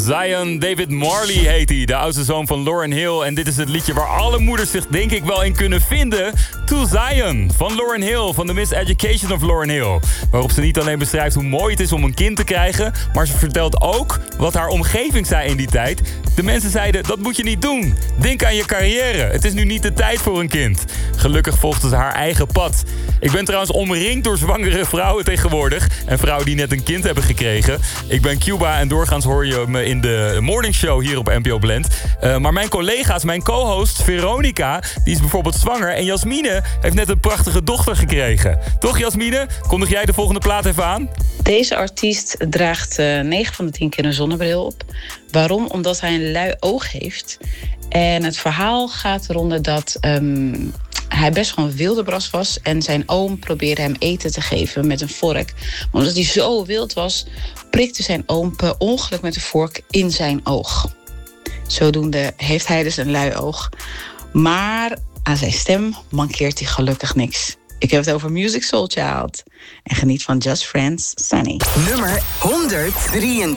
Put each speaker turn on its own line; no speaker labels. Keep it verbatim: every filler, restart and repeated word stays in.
Zion David Marley heet hij, de oudste zoon van Lauryn Hill. En dit is het liedje waar alle moeders zich denk ik wel in kunnen vinden. To Zion van Lauryn Hill, van de Miseducation of Lauryn Hill. Waarop ze niet alleen beschrijft hoe mooi het is om een kind te krijgen, maar ze vertelt ook wat haar omgeving zei in die tijd. De mensen zeiden, dat moet je niet doen. Denk aan je carrière. Het is nu niet de tijd voor een kind. Gelukkig volgde ze haar eigen pad. Ik ben trouwens omringd door zwangere vrouwen tegenwoordig. En vrouwen die net een kind hebben gekregen. Ik ben Cuba en doorgaans hoor je me in de morningshow hier op N P O Blend. Uh, maar mijn collega's, mijn co-host Veronica, die is bijvoorbeeld zwanger. En Jasmine heeft net een prachtige dochter gekregen. Toch Jasmine? Kondig jij de volgende plaat even aan?
Deze artiest draagt uh, negen van de tien keer een zonnebril op. Waarom? Omdat hij een lui oog heeft. En het verhaal gaat eronder dat um, hij best gewoon wildebras was. En zijn oom probeerde hem eten te geven met een vork. Maar omdat hij zo wild was, prikte zijn oom per ongeluk met een vork in zijn oog. Zodoende heeft hij dus een lui oog. Maar aan zijn stem mankeert hij gelukkig niks. Ik heb het over Musiq Soulchild. En geniet van Just Friends, Sunny.
Nummer honderddrieëntachtig.